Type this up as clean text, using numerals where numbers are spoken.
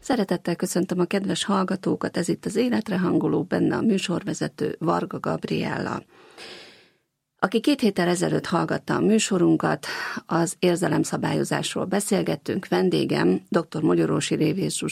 Szeretettel köszöntöm a kedves hallgatókat, ez itt az Életre hangoló, benne a műsorvezető Varga Gabriella. Aki 2 héttel ezelőtt hallgatta a műsorunkat, az érzelemszabályozásról beszélgettünk, vendégem dr. Mogyorósi Révész